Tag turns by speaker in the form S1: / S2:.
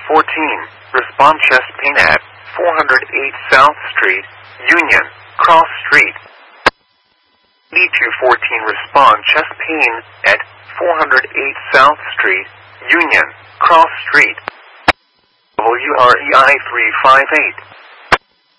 S1: 14. Respond chest pain at 408 South Street, Union, Cross Street. 8214. Respond chest pain at 408 South Street, Union, Cross Street. WREI 358.